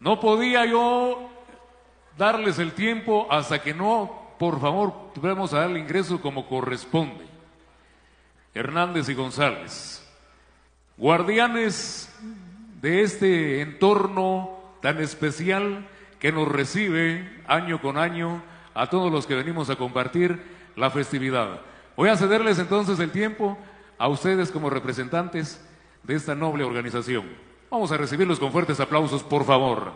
No podía yo darles el tiempo hasta que no, por favor, tuviéramos a darle ingreso como corresponde. Hernández y González, guardianes de este entorno tan especial que nos recibe año con año a todos los que venimos a compartir la festividad. Voy a cederles entonces el tiempo a ustedes como representantes de esta noble organización. Vamos a recibirlos con fuertes aplausos, por favor.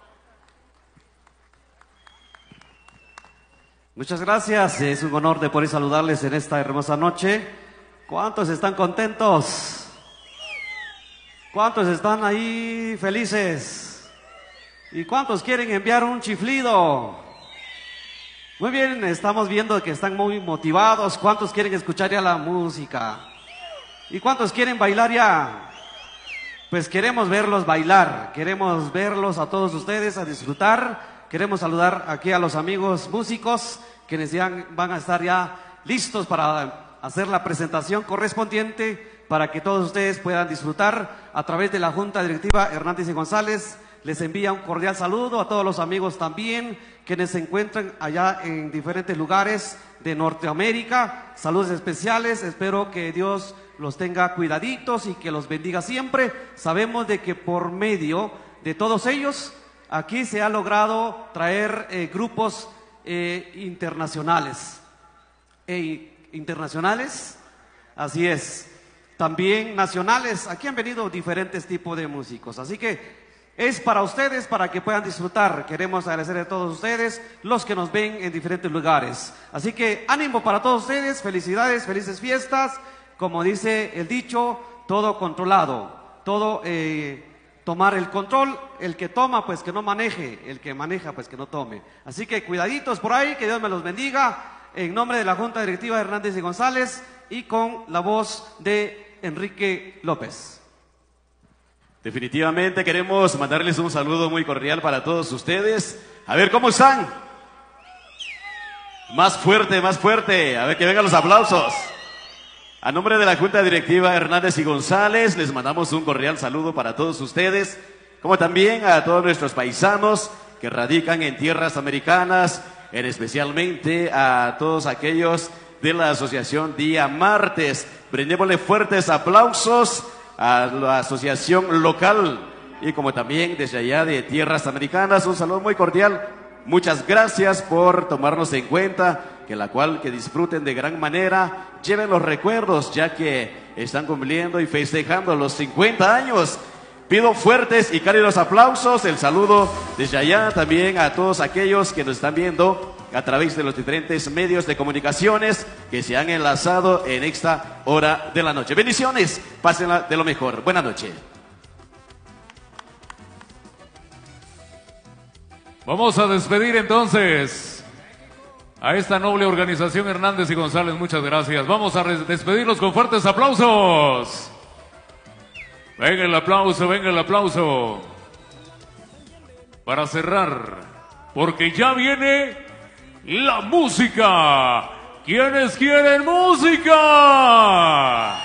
Muchas gracias, es un honor de poder saludarles en esta hermosa noche. ¿Cuántos están contentos? ¿Cuántos están ahí felices? ¿Y cuántos quieren enviar un chiflido? Muy bien, estamos viendo que están muy motivados. ¿Cuántos quieren escuchar ya la música? ¿Y cuántos quieren bailar ya? Pues queremos verlos bailar, queremos verlos a todos ustedes a disfrutar. Queremos saludar aquí a los amigos músicos quienes ya van a estar ya listos para hacer la presentación correspondiente para que todos ustedes puedan disfrutar. A través de la Junta Directiva Hernández y González les envía un cordial saludo a todos los amigos también quienes se encuentran allá en diferentes lugares de Norteamérica. Saludos especiales, espero que Dios los tenga cuidaditos y que los bendiga siempre. Sabemos de que por medio de todos ellos aquí se ha logrado traer grupos internacionales. Internacionales, así es. También nacionales. Aquí han venido diferentes tipos de músicos. Así que es para ustedes, para que puedan disfrutar. Queremos agradecer a todos ustedes, los que nos ven en diferentes lugares. Así que ánimo para todos ustedes, felicidades, felices fiestas. Como dice el dicho, todo controlado, todo tomar el control. El que toma, pues que no maneje, el que maneja, pues que no tome. Así que cuidaditos por ahí, que Dios me los bendiga. En nombre de la Junta Directiva Hernández y González y con la voz de Enrique López. Definitivamente queremos mandarles un saludo muy cordial para todos ustedes. A ver, ¿cómo están? Más fuerte, más fuerte. A ver, que vengan los aplausos. A nombre de la Junta Directiva Hernández y González, les mandamos un cordial saludo para todos ustedes, como también a todos nuestros paisanos que radican en tierras americanas, especialmente a todos aquellos de la Asociación Día Martes. Brindémosle fuertes aplausos a la asociación local y como también desde allá de tierras americanas, un saludo muy cordial. Muchas gracias por tomarnos en cuenta, que disfruten de gran manera, lleven los recuerdos ya que están cumpliendo y festejando los 50 años. Pido fuertes y cálidos aplausos, el saludo desde allá también a todos aquellos que nos están viendo a través de los diferentes medios de comunicaciones que se han enlazado en esta hora de la noche. Bendiciones, pásenla de lo mejor. Buenas noches. Vamos a despedir entonces a esta noble organización Hernández y González. Muchas gracias. Vamos a despedirlos con fuertes aplausos. Venga el aplauso, venga el aplauso. Para cerrar, porque ya viene la música. ¿Quiénes quieren música?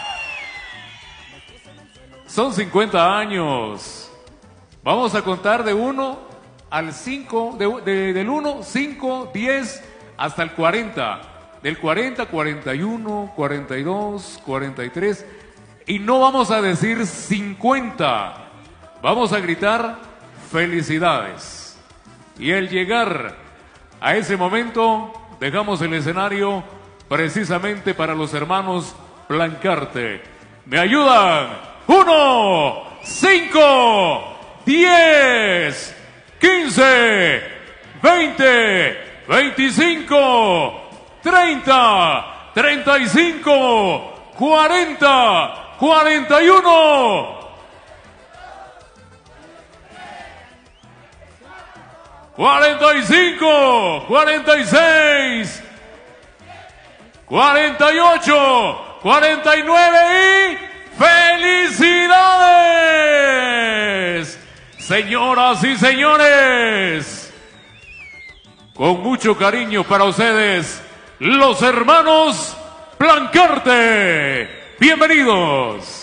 Son 50 años. Vamos a contar de 1 al 5, del 1, 5, 10 hasta el 40. Del 40, 41, 42, 43. Y no vamos a decir 50. Vamos a gritar felicidades. Y al llegar a ese momento, dejamos el escenario precisamente para los hermanos Blancarte. ¿Me ayudan? 1, 5, 10, 15, 20, 25, 30, 35, 40, 41, 45, 46, 48, 49 y ¡felicidades! Señoras y señores, con mucho cariño para ustedes, los hermanos Blancarte. Bienvenidos.